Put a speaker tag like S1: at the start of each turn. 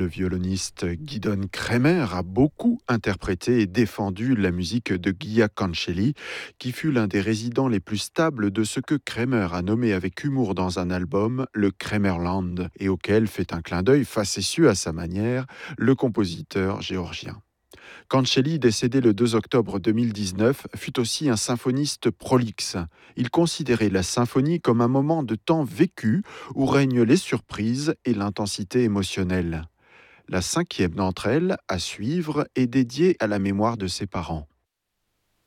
S1: Le violoniste Gidon Kremer a beaucoup interprété et défendu la musique de Guia Cancelli, qui fut l'un des résidents les plus stables de ce que Kremer a nommé avec humour dans un album le Kremerland, et auquel fait un clin d'œil facétieux à sa manière le compositeur géorgien. Cancelli, décédé le 2 octobre 2019, fut aussi un symphoniste prolixe. Il considérait la symphonie comme un moment de temps vécu où règnent les surprises et l'intensité émotionnelle. La cinquième d'entre elles, à suivre, est dédiée à la mémoire de ses parents.